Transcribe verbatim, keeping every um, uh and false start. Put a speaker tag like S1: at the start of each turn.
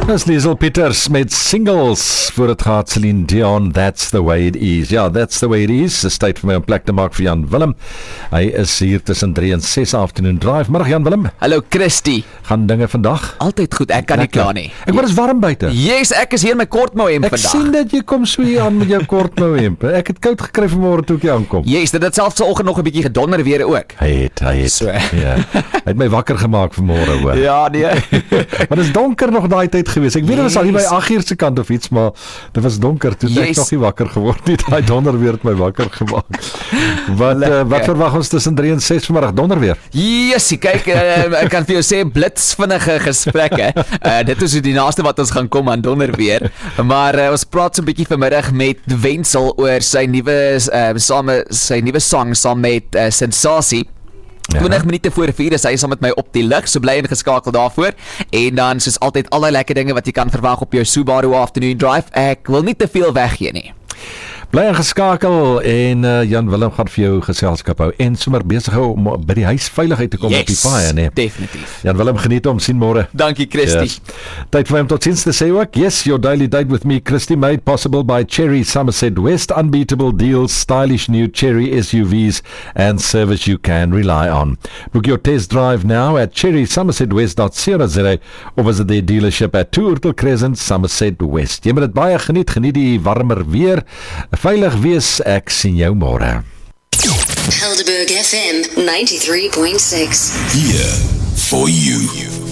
S1: Dis Liesel Peters met Singles voor het gaat Celine Dion, That's the way it is. Ja, that's the way it is. Dis tyd vir my om plek te maak vir Jan Willem. Hy is hier tussen drie en ses afternoon drive. Middag Jan Willem.
S2: Hallo Christy.
S1: Gaan dinge vandag?
S2: Altyd goed, ek kan nie kla nie.
S1: Ek word is warm buite.
S2: Yes, ek is hier met kortmouhemp vandag.
S1: Ek sien dat jy kom so hier aan met jou kortmouhemp. Ek het koud gekry vanmôre toe ek hier aankom.
S2: Yes, dit het selfs vanoggend nog 'n bietjie gedonder weer ook.
S1: Hy het, hy het.
S2: So.
S1: Ja. Hy het my wakker gemaak vanmôre hoor.
S2: Ja, nee.
S1: Maar dit is donker nog daai tyd gewees. Ek weet dit was al nie by agt uur se kant of iets, maar dit was donker toe yes. Ek nog nie wakker geword nie. Daai donder weer het my wakker gemaak. Wat uh, wat verwag ons tussen drie en ses vanmiddag donder weer?
S2: Yes, kyk, uh, ek kan vir jou sê blitsvinnige gesprekke. Uh, dit is die naaste wat ons gaan kom aan donder weer. Maar uh, ons praat so 'n bietjie vanmiddag met Wenzel oor sy nuwe uh, same sy nuwe sang saam met uh, Sensasie. Ja. twintig minute voor vier is hy saam met my op die lig, so bly ingeskakel daarvoor. En dan soos altyd al die lekker dinge wat jy kan verwag op jou Subaru Afternoon Drive. Ek wil nie te veel weggee nie.
S1: Bly ingeskakel en uh, Jan Willem gaan vir jou geselskap hou en sommer besig hou om by die huis veilig uit te kom
S2: yes,
S1: op die paai, nee.
S2: Definitief.
S1: Jan Willem, geniet hom, sien môre.
S2: Dankie Christy.
S1: Yes. Tyd vir hom tot sins te sê ook. Yes, your daily date with me, Christy, made possible by Cherry Somerset West. Unbeatable deals, stylish new Cherry S U Vs and service you can rely on. Book your test drive now at cherry somerset west dot co dot za or visit their dealership at two Urtel Crescent, Somerset West. Jy moet dit baie geniet, geniet die warmer weer. Veilig wees, ek sien jou môre.
S3: Helderberg F M ninety-three point six.
S4: Here for you.